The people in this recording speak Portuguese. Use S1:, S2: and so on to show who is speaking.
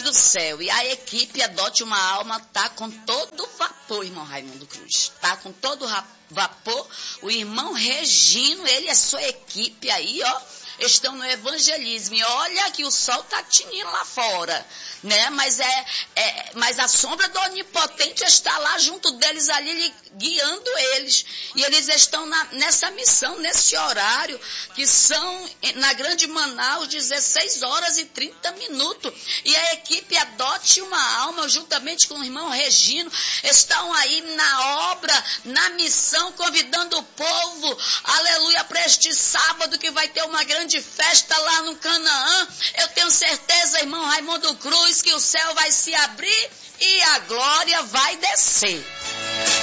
S1: do céu. E a equipe Adote uma Alma tá com todo vapor, irmão Raimundo Cruz. Tá com todo vapor. O irmão Regino, ele e a sua equipe aí, ó, estão no evangelismo. E olha que o sol tá tinindo lá fora, né? Mas a sombra do Onipotente está lá junto deles ali, guiando eles. E eles estão nessa missão, nesse horário, que são, na Grande Manaus, 16 horas e 30 minutos. E a equipe Adote uma Alma, juntamente com o irmão Regino, estão aí na obra, na missão, convidando o povo, aleluia, para este sábado que vai ter uma grande festa lá no Canaã. Eu tenho certeza, irmão Raimundo Cruz, que o céu vai se abrir e a glória vai descer.